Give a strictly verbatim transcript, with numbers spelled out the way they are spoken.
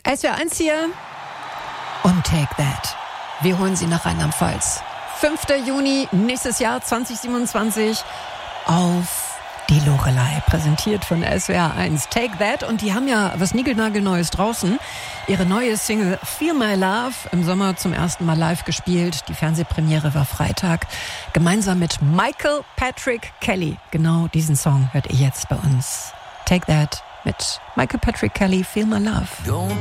S W R eins hier und Take That. Wir holen sie nach Rheinland-Pfalz. fünfter Juni nächstes Jahr zwanzig siebenundzwanzig auf die Loreley, präsentiert von S W R eins. Take That, und die haben ja was niegelnagelneues draußen. Ihre neue Single Feel My Love im Sommer zum ersten Mal live gespielt. Die Fernsehpremiere war Freitag. Gemeinsam mit Michael Patrick Kelly. Genau diesen Song hört ihr jetzt bei uns. Take That mit Michael Patrick Kelly, Feel My Love.